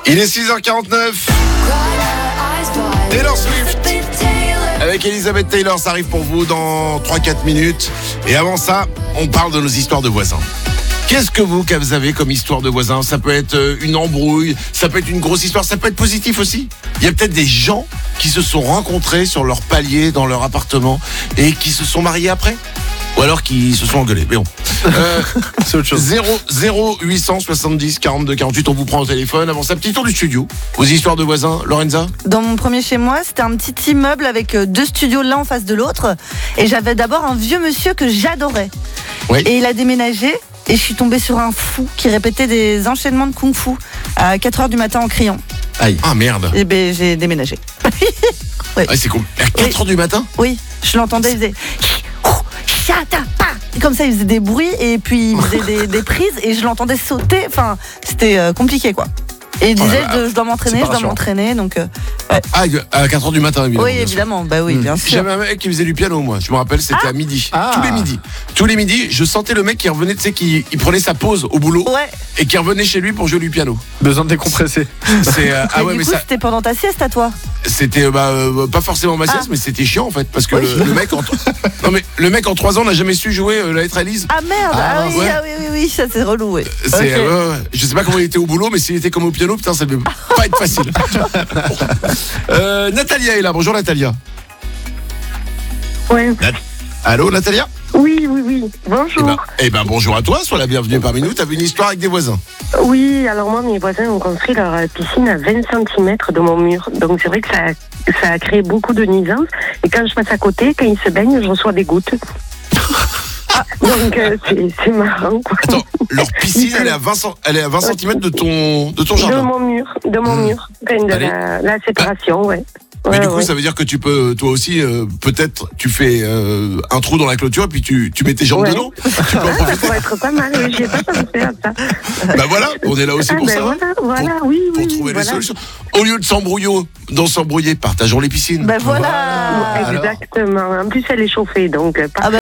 Il est 6h49. Taylor Swift avec Elizabeth Taylor, ça arrive pour vous dans 3-4 minutes. Et avant ça, on parle de nos histoires de voisins. Qu'est-ce que vous avez comme histoire de voisins? Ça peut être une embrouille, ça peut être une grosse histoire, ça peut être positif aussi. Il y a peut-être des gens qui se sont rencontrés sur leur palier, dans leur appartement, et qui se sont mariés après. Ou alors qui se sont engueulés, mais bon. C'est autre chose. 0870 42 48, on vous prend au téléphone. Avant ça, petit tour du studio. Vos histoires de voisins, Lorenza? Dans mon premier chez moi, c'était un petit immeuble avec 2 studios l'un en face de l'autre. Et j'avais d'abord un vieux monsieur que j'adorais. Oui. Et il a déménagé. Et je suis tombée sur un fou qui répétait des enchaînements de kung-fu à 4h du matin en criant. Aïe. Ah merde. Et ben j'ai déménagé. Ah, c'est cool. À 4h du matin? Oui, je l'entendais, il faisait... Et comme ça, il faisait des bruits et puis il faisait des prises et je l'entendais sauter. Enfin, c'était compliqué, quoi. Et il disait, je dois m'entraîner, donc... ouais. Ah, à 4h du matin, évidemment. Oui, évidemment, bah oui, bien sûr. J'avais un mec qui faisait du piano, moi. Je me rappelle, c'était à midi. Tous les midis, je sentais le mec qui revenait, tu sais, qui prenait sa pause au boulot. Ouais. Et qui revenait chez lui pour jouer du piano. Besoin de décompresser. C'est, Mais du coup, c'était pendant ta sieste à toi? C'était pas forcément ma sieste, mais c'était chiant en fait. Parce que le mec en 3 ans n'a jamais su jouer la lettre Alice. Ah merde, oui, ça c'est relou, oui. Je sais pas comment il était au boulot, mais s'il était comme au piano, putain, ça devait pas être facile. Natalia est là, bonjour Natalia. Ouais. Allô Natalia? Oui, bonjour. Eh ben bonjour à toi, sois la bienvenue parmi nous. T'avais une histoire avec des voisins? Oui, alors moi, mes voisins ont construit leur piscine à 20 cm de mon mur. Donc c'est vrai que ça a créé beaucoup de nuisances. Et quand je passe à côté, quand ils se baignent, je reçois des gouttes. Donc c'est marrant, quoi. Attends, leur piscine, elle est à 20 cm de ton jardin? De mon mur. Enfin, de la séparation, ouais. Mais du coup, ça veut dire que tu peux, toi aussi, peut-être, tu fais un trou dans la clôture et puis tu mets tes jambes dedans. Tu peux en profiter. Ça pourrait être pas mal, oui, j'ai pas pensé à ça. Bah voilà, on est là aussi pour ça. Pour trouver des solutions. Au lieu de s'embrouiller, partageons les piscines. Bah voilà. Exactement. En plus, elle est chauffée, donc...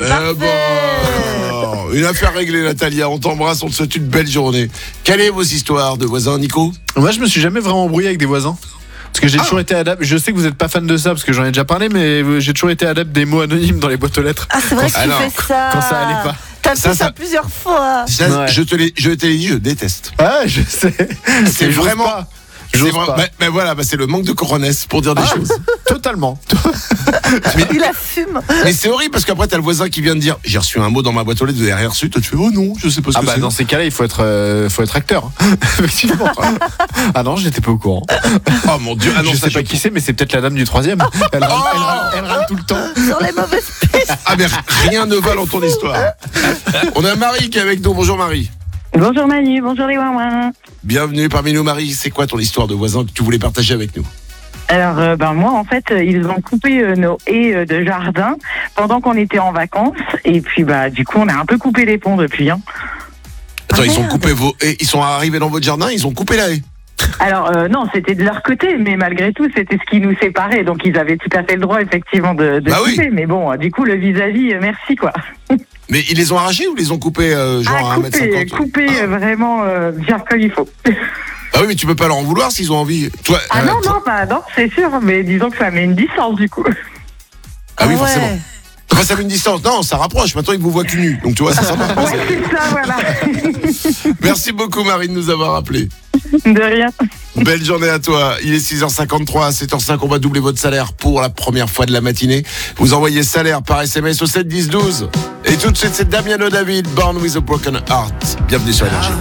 Une affaire réglée, Natalia. On t'embrasse, on te souhaite une belle journée. Quelle est vos histoires de voisins, Nico? Moi, je me suis jamais vraiment embrouillé avec des voisins. Parce que j'ai toujours été adepte, je sais que vous n'êtes pas fan de ça parce que j'en ai déjà parlé, mais j'ai toujours été adepte des mots anonymes dans les boîtes aux lettres. Ah, c'est vrai que tu fais ça. Quand ça allait pas. T'as fait ça plusieurs fois. Je te l'ai dit, je déteste. Ah, je sais. C'est vraiment... Mais voilà, c'est le manque de coronesse pour dire des choses. Totalement. Il assume. Mais c'est horrible parce qu'après t'as le voisin qui vient de dire j'ai reçu un mot dans ma boîte aux lettres, vous avez rien reçu. Toi tu fais oh non, je sais pas ce que c'est. Dans ces cas-là, il faut être acteur. Effectivement. Ah non, j'étais pas au courant. Oh mon Dieu. Ah non, je sais pas qui c'est, mais c'est peut-être la dame du 3e. Elle râle tout le temps. Sur les mauvaises pistes. Ah mais rien ne va dans ton histoire. On a Marie qui est avec nous. Bonjour Marie. Bonjour Manu, bonjour les ouin. Bienvenue parmi nous Marie. C'est quoi ton histoire de voisin que tu voulais partager avec nous? Alors, moi, en fait, ils ont coupé nos haies de jardin pendant qu'on était en vacances. Et puis, du coup, on a un peu coupé les ponts depuis. Attends, ils ont coupé vos haies. Ils sont arrivés dans votre jardin, ils ont coupé la haie. Alors, non, c'était de leur côté, mais malgré tout, c'était ce qui nous séparait. Donc, ils avaient tout à fait le droit, effectivement, de couper. Oui. Mais bon, du coup, le vis-à-vis, merci, quoi. Mais ils les ont arrachés ou ils les ont coupés genre à 1m50? Coupés vraiment bien comme il faut. Ah oui, mais tu peux pas leur en vouloir s'ils ont envie. Toi, non, c'est sûr, mais disons que ça met une distance du coup. Ah oui, forcément. Enfin, ça met une distance. Non, ça rapproche. Maintenant, ils vous voient tout nu. Donc, tu vois, c'est sympa. Ouais, c'est ça, voilà. Merci beaucoup, Marie, de nous avoir appelés. De rien. Belle journée à toi. Il est 6h53. À 7h05, on va doubler votre salaire pour la première fois de la matinée. Vous envoyez salaire par SMS au 7 10 12. Et tout de suite, c'est Damiano David, Born with a Broken Heart. Bienvenue sur Énergie.